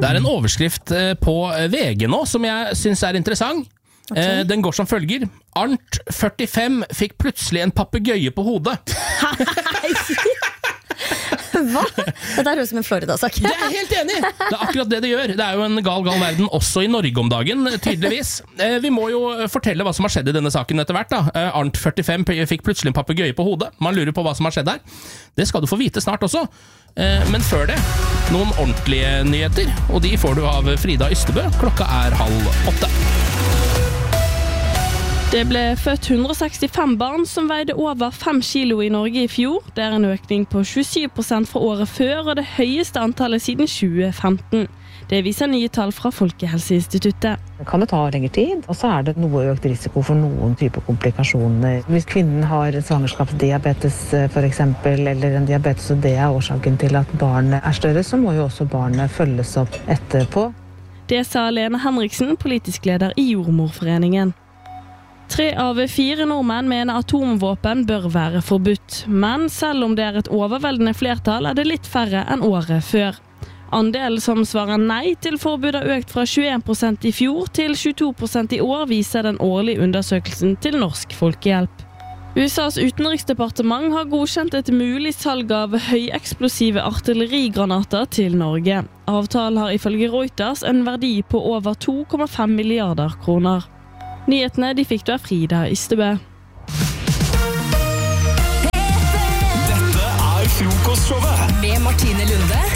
Det en overskrift på VG nå som jeg synes interessant. Okay. Den går som følger. Arnt 45 fikk plutselig en papegøye på hodet. Hva? Dette høres som en Florida-sak. Det helt enig. Det akkurat det gjør. Det jo en gal verden også i Norge om dagen, tydeligvis. Vi må jo fortelle hva som har skjedd i denne saken etter hvert. Arnt 45 fikk plutselig en papegøye på hodet. Man lurer på hva som har skjedd her. Det skal du få vite snart også. Men før det, noen ordentlige nyheter. Og de får du av Frida Ystebø. Klokka 7:30. Det ble født 165 barn som veide over 5 kilo i Norge i fjor. Det en økning på 27% fra året før, og det høyeste antallet siden 2015. Det viser nye tall fra Folkehelseinstituttet. Det kan ta lengre tid, og så det noe økt risiko for noen typer komplikasjoner. Hvis kvinnen har svangerskapsdiabetes for eksempel, eller en diabetes, og det årsaken til at barnet større, så må jo også barnet følges opp etterpå. Det sa Lene Henriksen, politisk leder i Jordmorforeningen. 3 av 4 nordmenn mener atomvåpen bør være forbudt, men selv om det et overveldende flertall, det litt færre enn året før. Andelen som svarer nei til forbud har økt fra 21% i fjor til 22% i år, viser den årlige undersøkelsen til Norsk Folkehjelp. USAs utenriksdepartement har godkjent et mulig salg av høyeksplosive artillerigranater til Norge. Avtalen har ifølge Reuters en verdi på over 2,5 milliarder kroner. Nyhetene de fikk du av Frida Ystebø. Dette Frokostshowet med Martine Lunde